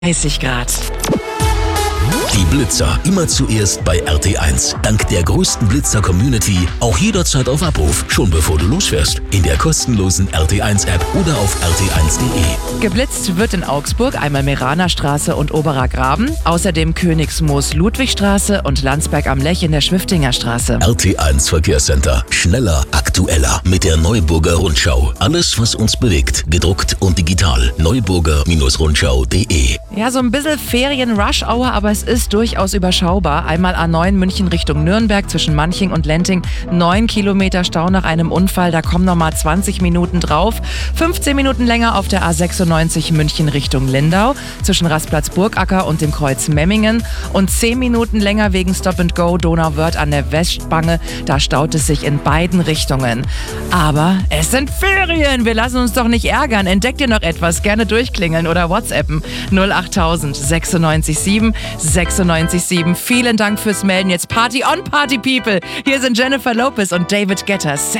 30 Grad. Die Blitzer immer zuerst bei RT1. Dank der größten Blitzer-Community auch jederzeit auf Abruf, schon bevor du losfährst. In der kostenlosen RT1-App oder auf rt1.de. Geblitzt wird in Augsburg einmal Meranerstraße und Oberer Graben, außerdem Königsmoos-Ludwigstraße und Landsberg am Lech in der Schwiftinger Straße. RT1 Verkehrscenter. Schneller, aktueller mit der Neuburger Rundschau. Alles, was uns bewegt, gedruckt und digital. neuburger-rundschau.de. Ja, so ein bisschen Ferien-Rush-Hour, aber es ist durchaus überschaubar. Einmal A9 München Richtung Nürnberg zwischen Manching und Lenting. 9 Kilometer Stau nach einem Unfall, da kommen nochmal 20 Minuten drauf. 15 Minuten länger auf der A96 München Richtung Lindau zwischen Rastplatz-Burgacker und dem Kreuz Memmingen. Und 10 Minuten länger wegen Stop-and-Go Donauwörth an der Westspange. Da staut es sich in beiden Richtungen. Aber es sind Ferien, wir lassen uns doch nicht ärgern. Entdeckt ihr noch etwas? Gerne durchklingeln oder WhatsAppen 08000 96 7 96 7. Vielen Dank fürs Melden. Jetzt Party on Party People. Hier sind Jennifer Lopez und David Guetta.